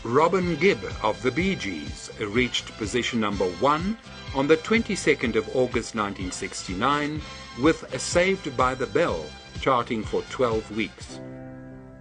Robin Gibb of the Bee Gees reached position number 1 on the 22nd of August 1969 with Saved by the Bell charting for 12 weeks.